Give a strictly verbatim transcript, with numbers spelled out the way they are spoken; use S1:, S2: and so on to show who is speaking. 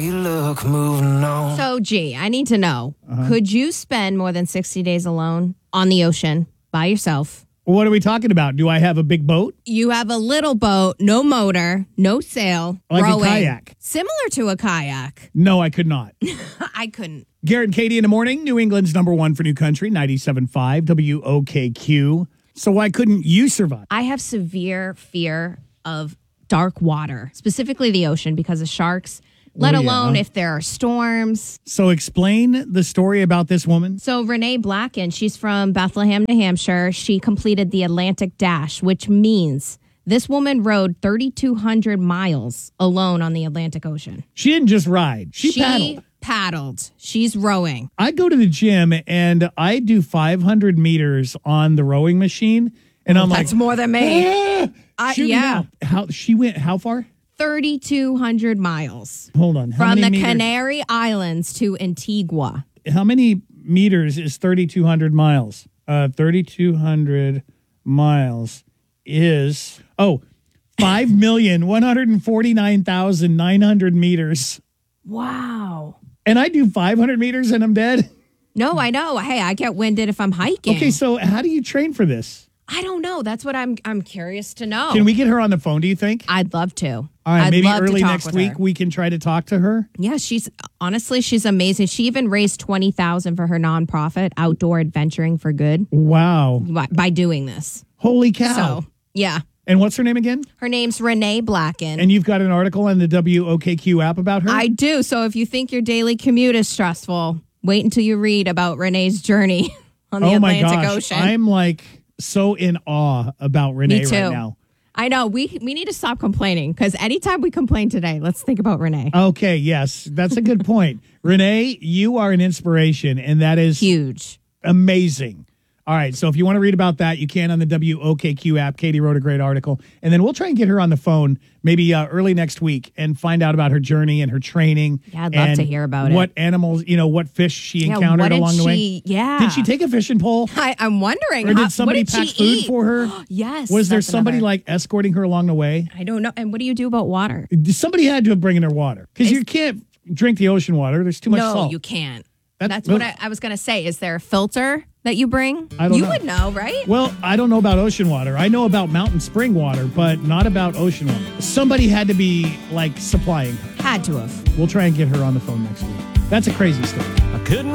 S1: You look moving on.
S2: So, gee, I need to know, uh-huh. could you spend more than sixty days alone on the ocean by yourself?
S3: What are we talking about? Do I have a big boat?
S2: You have a little boat, no motor, no sail,
S3: like
S2: rowing.
S3: a kayak.
S2: Similar to a kayak.
S3: No, I could not.
S2: I couldn't.
S3: Garrett and Katie in the morning, New England's number one for New Country, ninety-seven point five W O K Q. So why couldn't you survive?
S2: I have severe fear of dark water, specifically the ocean, because of sharks. Let oh, alone yeah. if there are storms.
S3: So explain the story about this woman.
S2: So Renee Blacken, she's from Bethlehem, New Hampshire. She completed the Atlantic Dash, which means this woman rode thirty-two hundred miles alone on the Atlantic Ocean.
S3: She didn't just ride. She,
S2: she
S3: paddled.
S2: paddled. She's rowing.
S3: I go to the gym and I do five hundred meters on the rowing machine. And
S2: oh,
S3: I'm
S2: that's
S3: like,
S2: that's more than me.
S3: Ah,
S2: uh, yeah.
S3: How she went, how far?
S2: thirty-two hundred miles.
S3: Hold on. How
S2: From
S3: many
S2: the
S3: meters?
S2: Canary Islands to Antigua.
S3: How many meters is thirty-two hundred miles? Uh, thirty-two hundred miles is, oh, five million one hundred forty-nine thousand nine hundred meters.
S2: Wow.
S3: And I do five hundred meters and I'm dead?
S2: No, I know. Hey, I get winded if I'm hiking.
S3: Okay, so how do you train for this?
S2: I don't know. That's what I'm I'm curious to know.
S3: Can we get her on the phone, do you think?
S2: I'd love to.
S3: All right,
S2: I'd
S3: maybe
S2: love
S3: early
S2: to talk
S3: next
S2: with
S3: week
S2: her.
S3: we can try to talk to her.
S2: Yeah, she's honestly, she's amazing. She even raised twenty thousand dollars for her nonprofit, Outdoor Adventuring for Good.
S3: Wow.
S2: By, by doing this.
S3: Holy cow.
S2: So, yeah.
S3: And what's her name again?
S2: Her name's Renee Blacken.
S3: And you've got an article on the W O K Q app about her?
S2: I do. So if you think your daily commute is stressful, wait until you read about Renee's journey on the
S3: oh
S2: Atlantic
S3: my gosh.
S2: Ocean.
S3: I'm like so in awe about Renee
S2: Me too.
S3: right now.
S2: I know. We we need to stop complaining because anytime we complain today, let's think about Renee.
S3: Okay, yes. That's a good point. Renee, you are an inspiration, and that is
S2: huge.
S3: Amazing. All right, so if you want to read about that, you can on the W O K Q app. Katie wrote a great article. And then we'll try and get her on the phone maybe uh, early next week and find out about her journey and her training.
S2: Yeah, I'd love to hear about
S3: what
S2: it.
S3: What animals, you know, what fish she
S2: yeah,
S3: encountered
S2: what did
S3: along
S2: she,
S3: the way.
S2: Yeah.
S3: Did she take a fishing pole?
S2: I, I'm wondering.
S3: Or
S2: how,
S3: did somebody
S2: what did
S3: pack
S2: she
S3: food
S2: eat?
S3: for her?
S2: Yes.
S3: Was there somebody
S2: another.
S3: like escorting her along the way?
S2: I don't know. And what do you do about water?
S3: Somebody had to have bringing her water because you can't drink the ocean water. There's too much
S2: no,
S3: salt.
S2: No, you can't.
S3: That's,
S2: That's what I, I was going to say. Is there a filter that you bring?
S3: I don't
S2: you
S3: know.
S2: would know, right?
S3: Well, I don't know about ocean water. I know about mountain spring water, but not about ocean water. Somebody had to be like supplying her.
S2: Had to have.
S3: We'll try and get her on the phone next week. That's a crazy story.
S1: I couldn't